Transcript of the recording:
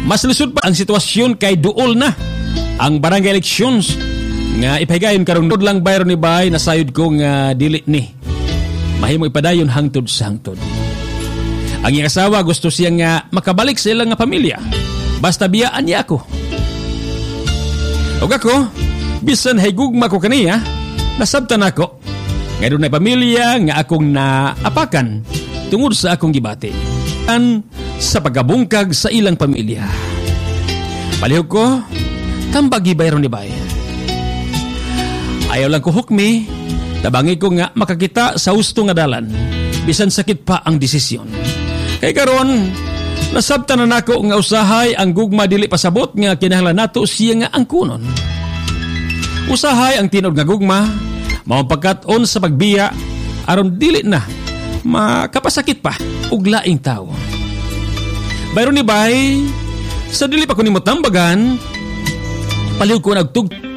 Mas lisod pa ang sitwasyon kay duol na ang barangay elections nga ipahigayon karon lang bayro ni bay nasayod ko nga dili ni mahimo ipadayon hangtod sa hangtod. Ang iyang asawa gusto siya nga makabalik sa ilang nga pamilya basta biyaan niya ako. Og ako bisan haygugma ko kaniya nasabtan ako nga doon na pamilya nga akong naapakan tungod sa akong gibati sa pagkabungkag sa ilang pamilya. Palihog ko, tambagi bayron ni bay. Ayaw lang ko hukmi, tabangi ko nga makakita sa husto nga dalan, bisan sakit pa ang desisyon. Kay karon, nasabtan na nako nga usahay ang gugma dili pasabot nga kinahanglan nato siya nga angkunon. Usahay ang tinud nga gugma, mao pagkat-on sa pagbiya aron dili na makapasakit pa ug laing tawo. Bayron ni bay, sa dili pa ko nimo tambagan, palihog ko nagtug